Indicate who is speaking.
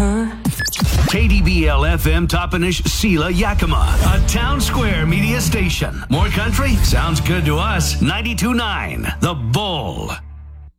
Speaker 1: her.
Speaker 2: KDBL FM Toppenish Sila Yakima, a Town Square media station. More country? Sounds good to us. 92.9 The Bull.